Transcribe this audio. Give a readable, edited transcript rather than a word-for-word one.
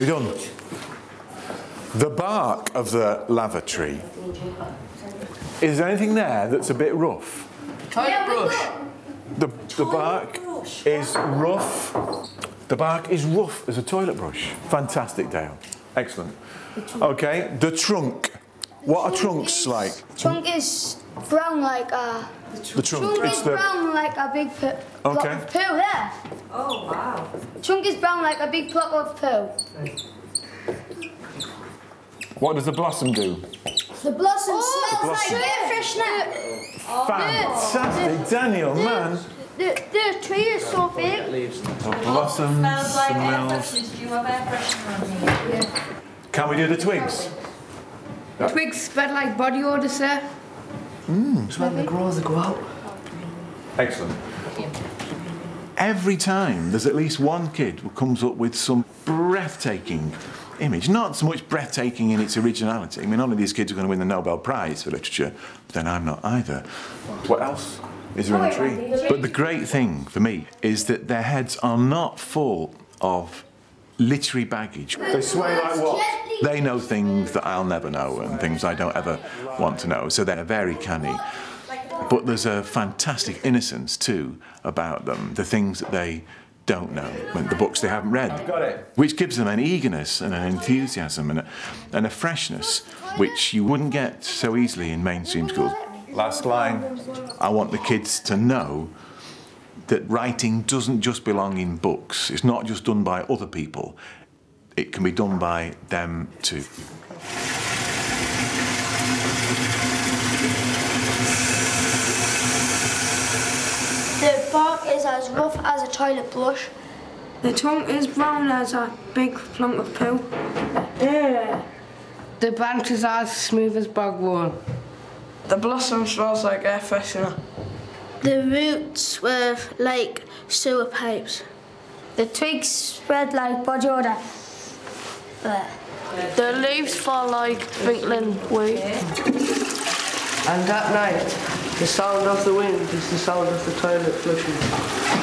We're done. The bark of the lava tree. Is there anything there that's a bit rough? Toilet brush. The bark is rough. The bark is rough as a toilet brush. Fantastic, Dale. Excellent. Okay, the trunk. What are trunks like? Trunk is brown like a... The trunk. Is brown like a big block of poo there. Oh, wow. Trunk is brown like a big block of poo. What does the blossom do? The blossom smells like air freshener. Fantastic, Daniel, man. The tree is so big. The blossom Smells like air smells. fresheners. Do you have air freshener on here? Yeah. Can we do the twigs? Twigs spread like body odour, sir. It's when they grow out. Excellent. Every time there's at least one kid who comes up with some breathtaking image. Not so much breathtaking in its originality. I mean, none of these kids are going to win the Nobel Prize for literature, but then I'm not either. What else is there in the tree? But the great thing for me is that their heads are not full of literary baggage. They sway like what? They know things that I'll never know and things I don't ever want to know, so they're very canny. But there's a fantastic innocence too about them, the things that they don't know, the books they haven't read, which gives them an eagerness and an enthusiasm and a freshness which you wouldn't get so easily in mainstream schools. Last line. I want the kids to know that writing doesn't just belong in books. It's not just done by other people. It can be done by them too. The bark is as rough as a toilet brush. The trunk is brown as a big plunk of poo. Yeah. The branches are as smooth as bogwort. The blossom smells like air freshener. The roots were like sewer pipes. The twigs spread like body odour. The leaves fall like twinkling wheat. And at night, the sound of the wind is the sound of the toilet flushing.